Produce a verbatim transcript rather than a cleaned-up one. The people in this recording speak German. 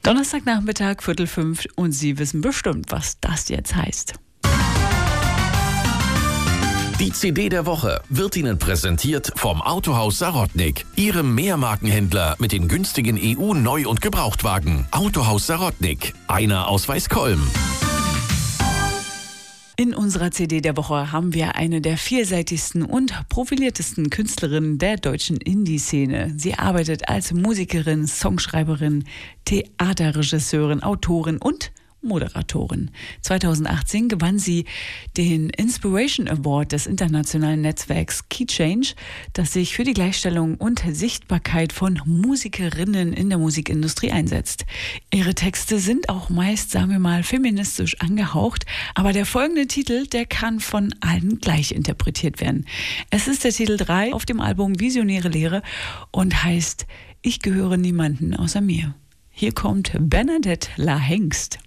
Donnerstagnachmittag, Viertel fünf, und Sie wissen bestimmt, was das jetzt heißt. Die C D der Woche wird Ihnen präsentiert vom Autohaus Sarotnik, Ihrem Mehrmarkenhändler mit den günstigen E U-Neu- und Gebrauchtwagen. Autohaus Sarotnik, einer aus Weißkolm. In unserer C D der Woche haben wir eine der vielseitigsten und profiliertesten Künstlerinnen der deutschen Indie-Szene. Sie arbeitet als Musikerin, Songschreiberin, Theaterregisseurin, Autorin und Moderatorin. zweitausendachtzehn gewann sie den Inspiration Award des internationalen Netzwerks Key Change, das sich für die Gleichstellung und Sichtbarkeit von Musikerinnen in der Musikindustrie einsetzt. Ihre Texte sind auch meist, sagen wir mal, feministisch angehaucht, aber der folgende Titel, der kann von allen gleich interpretiert werden. Es ist der Titel drei auf dem Album Visionäre Lehre und heißt Ich gehöre niemanden außer mir. Hier kommt Bernadette La Hengst.